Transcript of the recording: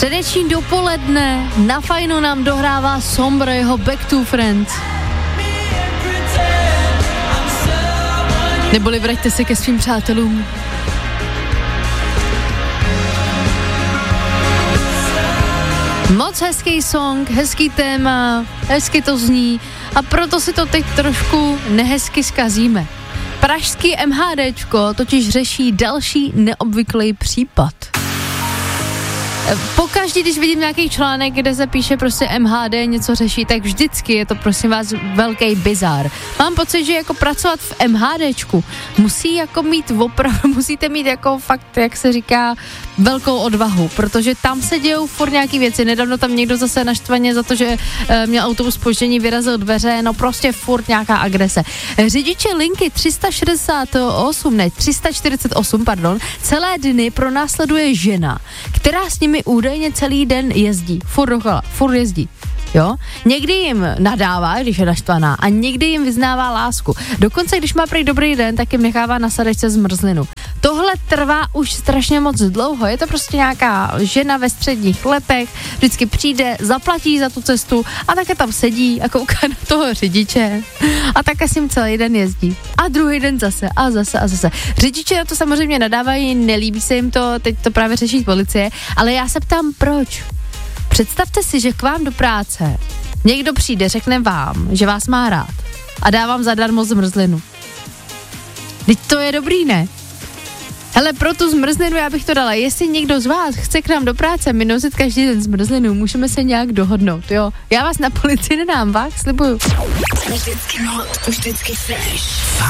Středeční dopoledne, na Fajnu nám dohrává Sombra, jeho Back to Friends. Neboli vraťte se ke svým přátelům. Moc hezký song, hezký téma, hezky to zní a proto si to teď trošku nehezky zkazíme. Pražský MHDčko totiž řeší další neobvyklý případ. Pokaždý, když vidím nějaký článek, kde se píše prostě MHD něco řeší, tak vždycky je to prosím vás velký bizár. Mám pocit, že jako pracovat v MHDčku musí jako mít opravdu, musíte mít jako fakt, jak se říká, velkou odvahu, protože tam se dějou furt nějaký věci. Nedávno tam někdo zase naštvaně za to, že měl autobus zpoždění, vyrazil dveře, no prostě furt nějaká agrese. Řidiče linky 348, celé dny pronásleduje žena, která s nimi údajně celý den jezdí, furt jezdí. Jo? Někdy jim nadává, když je naštvaná, a někdy jim vyznává lásku. Dokonce, když má prý dobrý den, tak jim nechává na sedačce zmrzlinu. Tohle trvá už strašně moc dlouho. Je to prostě nějaká žena ve středních letech, vždycky přijde, zaplatí za tu cestu a také tam sedí a kouká na toho řidiče. A také s ním celý den jezdí. A druhý den zase. Řidiče na to samozřejmě nadávají, nelíbí se jim to, teď to právě řeší policie, ale já se ptám, proč? Představte si, že k vám do práce někdo přijde, řekne vám, že vás má rád a dá vám zadarmo zmrzlinu. Teď to je dobrý, ne? Hele, pro tu zmrzlinu já bych to dala. Jestli někdo z vás chce k nám do práce mi nosit každý den zmrzlinu, můžeme se nějak dohodnout, jo? Já vás na policii nedám, vás slibuju. Vždycky hot, vždycky fresh.